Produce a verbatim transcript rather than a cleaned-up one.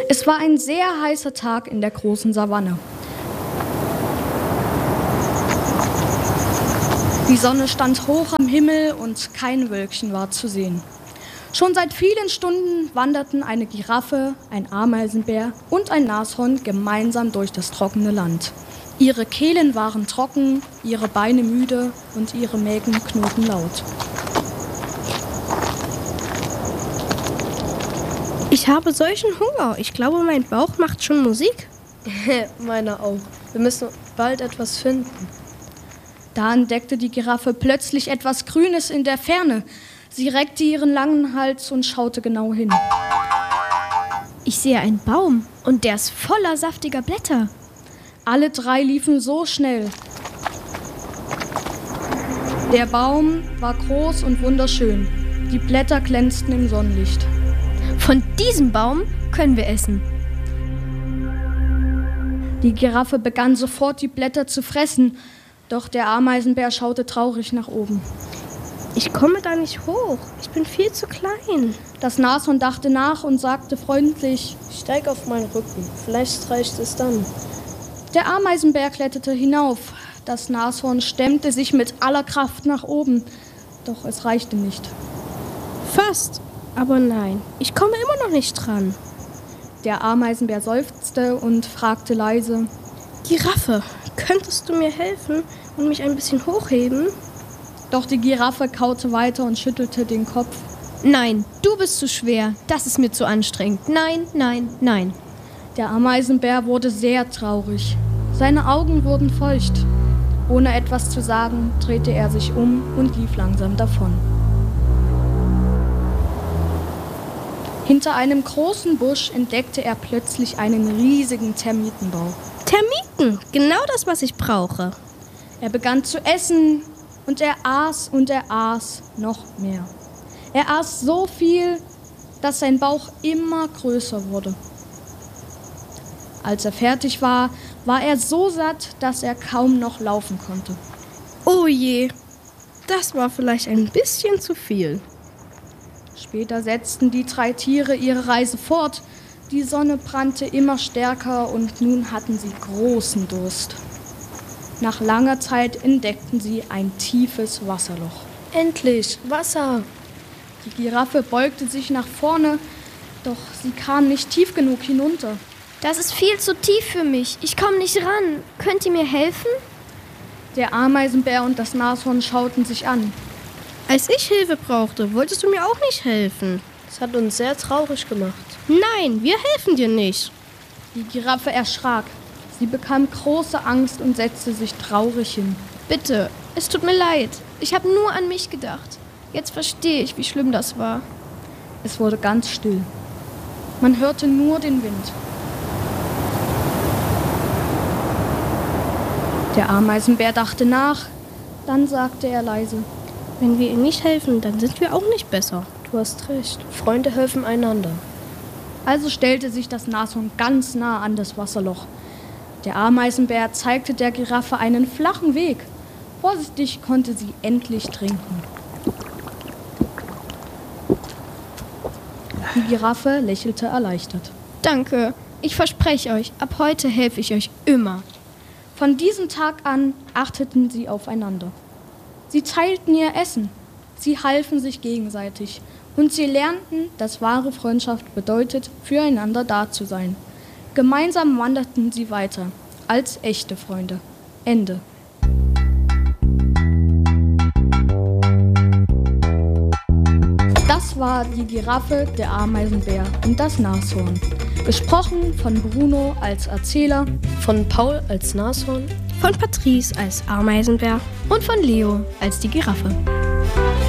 Es war ein sehr heißer Tag in der großen Savanne. Die Sonne stand hoch am Himmel und kein Wölkchen war zu sehen. Schon seit vielen Stunden wanderten eine Giraffe, ein Ameisenbär und ein Nashorn gemeinsam durch das trockene Land. Ihre Kehlen waren trocken, ihre Beine müde und ihre Mägen knurrten laut. Ich habe solchen Hunger. Ich glaube, mein Bauch macht schon Musik. Meiner auch. Wir müssen bald etwas finden. Da entdeckte die Giraffe plötzlich etwas Grünes in der Ferne. Sie reckte ihren langen Hals und schaute genau hin. Ich sehe einen Baum und der ist voller saftiger Blätter. Alle drei liefen so schnell. Der Baum war groß und wunderschön. Die Blätter glänzten im Sonnenlicht. Von diesem Baum können wir essen. Die Giraffe begann sofort, die Blätter zu fressen. Doch der Ameisenbär schaute traurig nach oben. Ich komme da nicht hoch. Ich bin viel zu klein. Das Nashorn dachte nach und sagte freundlich: Steig auf meinen Rücken. Vielleicht reicht es dann. Der Ameisenbär kletterte hinauf. Das Nashorn stemmte sich mit aller Kraft nach oben. Doch es reichte nicht. Fast. Aber nein, ich komme immer noch nicht dran. Der Ameisenbär seufzte und fragte leise: Giraffe, könntest du mir helfen und mich ein bisschen hochheben? Doch die Giraffe kaute weiter und schüttelte den Kopf. Nein, du bist zu schwer. Das ist mir zu anstrengend. Nein, nein, nein. Der Ameisenbär wurde sehr traurig. Seine Augen wurden feucht. Ohne etwas zu sagen, drehte er sich um und lief langsam davon. Hinter einem großen Busch entdeckte er plötzlich einen riesigen Termitenbau. Termiten, genau das, was ich brauche. Er begann zu essen und er aß und er aß noch mehr. Er aß so viel, dass sein Bauch immer größer wurde. Als er fertig war, war er so satt, dass er kaum noch laufen konnte. Oh je, das war vielleicht ein bisschen zu viel. Später setzten die drei Tiere ihre Reise fort. Die Sonne brannte immer stärker und nun hatten sie großen Durst. Nach langer Zeit entdeckten sie ein tiefes Wasserloch. Endlich, Wasser! Die Giraffe beugte sich nach vorne, doch sie kam nicht tief genug hinunter. Das ist viel zu tief für mich. Ich komme nicht ran. Könnt ihr mir helfen? Der Ameisenbär und das Nashorn schauten sich an. Als ich Hilfe brauchte, wolltest du mir auch nicht helfen. Das hat uns sehr traurig gemacht. Nein, wir helfen dir nicht. Die Giraffe erschrak. Sie bekam große Angst und setzte sich traurig hin. Bitte, es tut mir leid. Ich habe nur an mich gedacht. Jetzt verstehe ich, wie schlimm das war. Es wurde ganz still. Man hörte nur den Wind. Der Ameisenbär dachte nach. Dann sagte er leise: Wenn wir ihm nicht helfen, dann sind wir auch nicht besser. Du hast recht. Freunde helfen einander. Also stellte sich das Nashorn ganz nah an das Wasserloch. Der Ameisenbär zeigte der Giraffe einen flachen Weg. Vorsichtig konnte sie endlich trinken. Die Giraffe lächelte erleichtert. Danke. Ich verspreche euch, ab heute helfe ich euch immer. Von diesem Tag an achteten sie aufeinander. Sie teilten ihr Essen, sie halfen sich gegenseitig und sie lernten, dass wahre Freundschaft bedeutet, füreinander da zu sein. Gemeinsam wanderten sie weiter, als echte Freunde. Ende. Das war die Giraffe, der Ameisenbär und das Nashorn. Gesprochen von Bruno als Erzähler, von Paul als Nashorn, von Patrice als Ameisenbär und von Leo als die Giraffe.